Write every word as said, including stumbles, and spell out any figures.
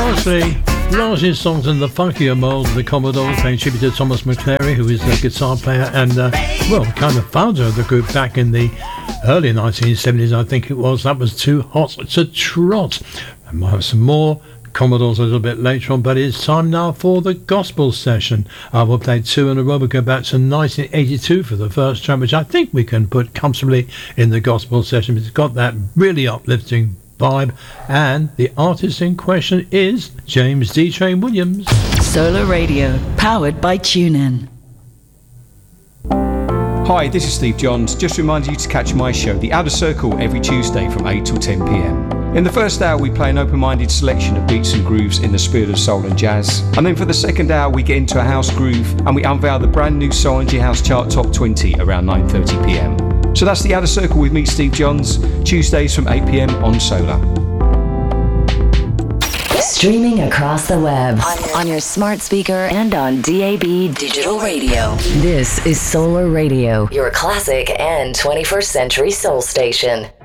largely, largely songs in the funkier mold of the Commodores, paying tribute to Thomas McClary, who is a guitar player and, uh, well, kind of founder of the group back in the early nineteen seventies, I think it was. That was Too Hot to Trot. And we'll have some more Commodores a little bit later on, but it's time now for the gospel session. I will play two in a row. We'll go back to nineteen eighty-two for the first track, which I think we can put comfortably in the gospel session. It's got that really uplifting vibe, and the artist in question is James D. Train Williams. Solar Radio, powered by TuneIn. Hi, this is Steve Johns. Just reminding you to catch my show, The Outer Circle, every Tuesday from eight till ten p.m. In the first hour, we play an open-minded selection of beats and grooves in the spirit of soul and jazz. And then for the second hour, we get into a house groove and we unveil the brand new Soul Energy House Chart Top twenty around nine thirty p.m. So that's The Outer Circle with me, Steve Johns, Tuesdays from eight p.m. on Solar. Streaming across the web, on, on your smart speaker and on D A B digital radio. This is Solar Radio, your classic and twenty-first century soul station.